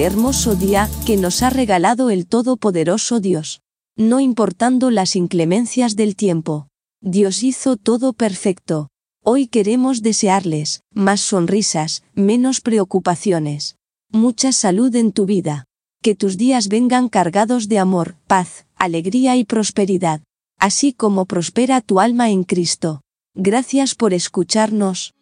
este hermoso día que nos ha regalado el Todopoderoso Dios. No importando las inclemencias del tiempo, Dios hizo todo perfecto. Hoy queremos desearles más sonrisas, menos preocupaciones, mucha salud en tu vida. Que tus días vengan cargados de amor, paz, alegría y prosperidad, así como prospera tu alma en Cristo. Gracias por escucharnos.